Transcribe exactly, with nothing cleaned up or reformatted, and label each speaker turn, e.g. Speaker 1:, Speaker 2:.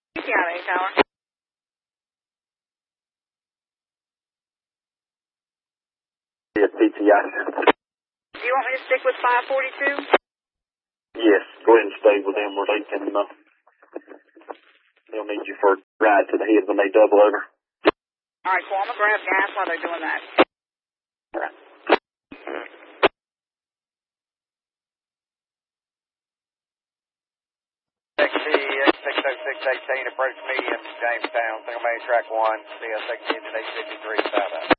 Speaker 1: County Tower.
Speaker 2: Yes, P T I.
Speaker 1: Do you want me to stick with five forty-two?
Speaker 2: Yes, go ahead and stay with them where they can, uh, they'll need you for a ride to the head when they double over.
Speaker 1: All right, cool. I'm going to grab gas while they're doing that.
Speaker 2: All right.
Speaker 3: X C X six oh six eighteen, approach medium, Jamestown, single main track one, C S X engine eight fifty-three, south.